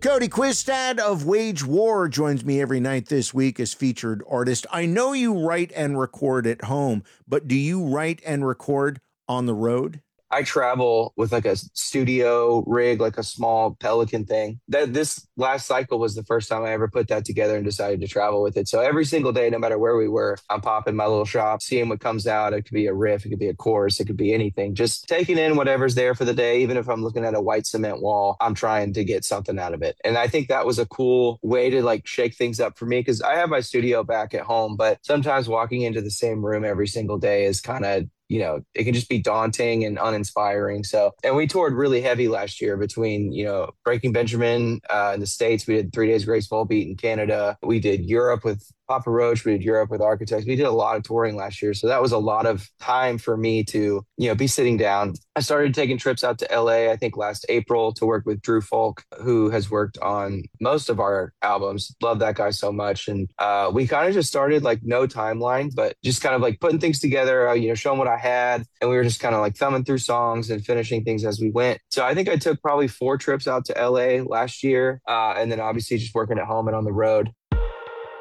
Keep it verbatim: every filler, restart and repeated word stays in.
Cody Quistad of Wage War joins me every night this week as featured artist. I know you write and record at home, but do you write and record on the road? I travel with like a studio rig, like a small Pelican thing. That this last cycle was the first time I ever put that together and decided to travel with it. So every single day, no matter where we were, I'm popping my little shop, seeing what comes out. It could be a riff, it could be a chorus, it could be anything. Just taking in whatever's there for the day. Even if I'm looking at a white cement wall, I'm trying to get something out of it. And I think that was a cool way to like shake things up for me because I have my studio back at home, but sometimes walking into the same room every single day is kind of, you know, it can just be daunting and uninspiring. So, and we toured really heavy last year between, you know, Breaking Benjamin uh, in the States. We did Three Days Grace Volbeat in Canada. We did Europe with Papa Roach. We did Europe with Architects. We did a lot of touring last year. So that was a lot of time for me to, you know, be sitting down. I started taking trips out to L A, I think last April, to work with Drew Folk, who has worked on most of our albums. Love that guy so much. And uh, we kind of just started like no timeline, but just kind of like putting things together, uh, you know, showing what I had. And we were just kind of like thumbing through songs and finishing things as we went. So I think I took probably four trips out to L A last year. Uh, and then obviously just working at home and on the road.